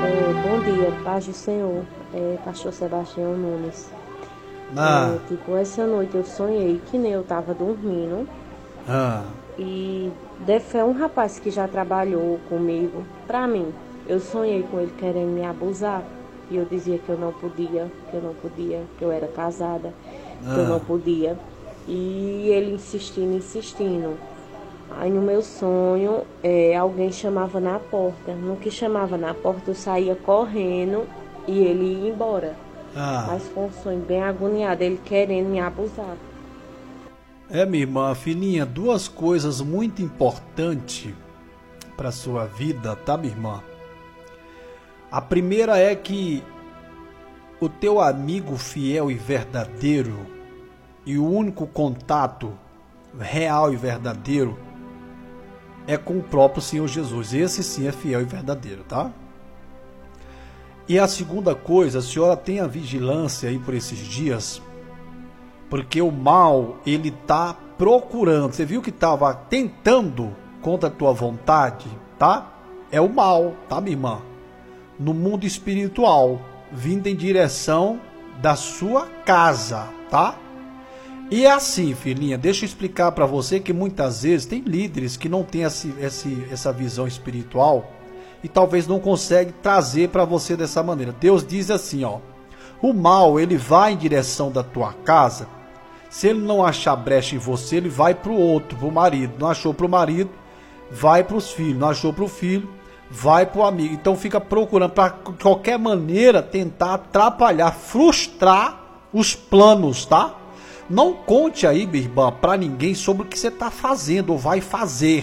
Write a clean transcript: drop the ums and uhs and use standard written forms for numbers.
Bom dia, paz do Senhor, pastor Sebastião Nunes. Essa noite eu sonhei que nem eu tava dormindo. E deve ser um rapaz que já trabalhou comigo. Pra mim, eu sonhei com ele querendo me abusar. E eu dizia que eu não podia, que eu era casada, que eu não podia. E ele insistindo. Aí no meu sonho, alguém chamava na porta. No que chamava na porta, eu saía correndo e ele ia embora. Mas foi um sonho bem agoniado, ele querendo me abusar. Minha irmã, filhinha, duas coisas muito importantes para sua vida, tá, minha irmã? A primeira é que o teu amigo fiel e verdadeiro e o único contato real e verdadeiro é com o próprio Senhor Jesus. Esse sim é fiel e verdadeiro, tá? E a segunda coisa, a senhora tenha vigilância aí por esses dias, porque o mal, ele tá procurando. Você viu que estava tentando contra a tua vontade, tá? É o mal, tá, minha irmã? No mundo espiritual, vindo em direção da sua casa, tá? E é assim, filhinha, deixa eu explicar para você que muitas vezes tem líderes que não têm essa visão espiritual e talvez não consegue trazer para você dessa maneira. Deus diz assim, ó, o mal, ele vai em direção da tua casa. Se ele não achar brecha em você, ele vai para o outro, para o marido. Não achou para o marido, vai para os filhos. Não achou para o filho, vai para o amigo. Então fica procurando, para de qualquer maneira, tentar atrapalhar, frustrar os planos, tá? Não conte aí, minha irmã, para ninguém sobre o que você está fazendo ou vai fazer.